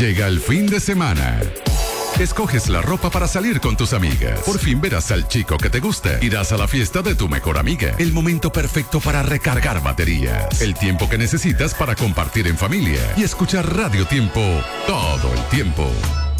Llega el fin de semana. Escoges la ropa para salir con tus amigas. Por fin verás al chico que te gusta. Irás a la fiesta de tu mejor amiga. El momento perfecto para recargar baterías. El tiempo que necesitas para compartir en familia y escuchar Radio Tiempo todo el tiempo.